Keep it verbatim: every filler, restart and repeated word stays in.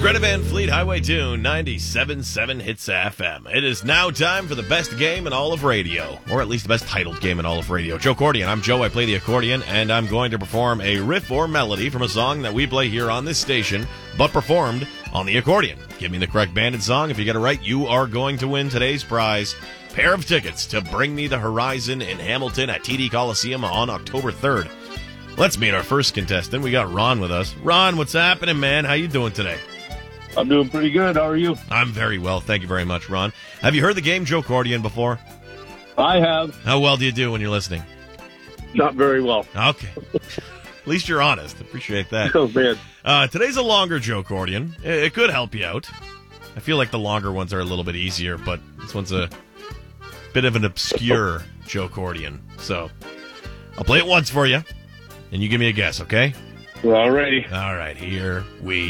Greta Van Fleet, Highway Tune, ninety-seven point seven Hits F M. It is now time for the best game in all of radio, or at least the best titled game in all of radio. Joe Accordion. I'm Joe, I play the accordion, and I'm going to perform a riff or melody from a song that we play here on this station, but performed on the accordion. Give me the correct band and song. If you get it right, you are going to win today's prize. Pair of tickets to Bring Me the Horizon in Hamilton at T D Coliseum on October third. Let's meet our first contestant. We got Ron with us. Ron, what's happening, man? How you doing today? I'm doing pretty good. How are you? I'm very well. Thank you very much, Ron. Have you heard the game Joe Accordion before? I have. How well do you do when you're listening? Not very well. Okay. At least you're honest. Appreciate that. Oh, man. Uh, today's a longer Joe Accordion. It, it could help you out. I feel like the longer ones are a little bit easier, but this one's a bit of an obscure Joe Accordion. So I'll play it once for you, and you give me a guess, okay? All righty. All right, here we